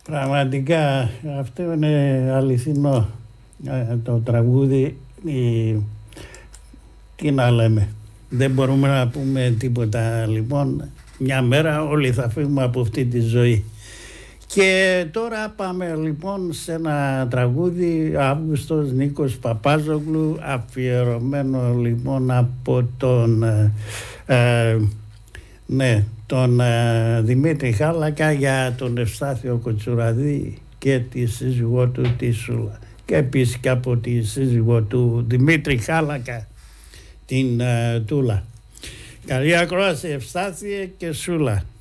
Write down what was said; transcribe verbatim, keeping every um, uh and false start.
Πραγματικά αυτό είναι αληθινό το τραγούδι. Η... Τι να λέμε, δεν μπορούμε να πούμε τίποτα. Λοιπόν, μια μέρα όλοι θα φύγουμε από αυτή τη ζωή. Και τώρα πάμε λοιπόν σε ένα τραγούδι, Αύγουστος, Νίκος Παπάζογλου, αφιερωμένο λοιπόν από τον ε, ναι, τον ε, Δημήτρη Χάλακα για τον Ευστάθιο Κοτσουραδί και τη σύζυγό του τη Σούλα, και επίσης και από τη σύζυγό του Δημήτρη Χάλακα, την ε, Τούλα. Καλή ακρόαση Ευστάθιε και Σούλα.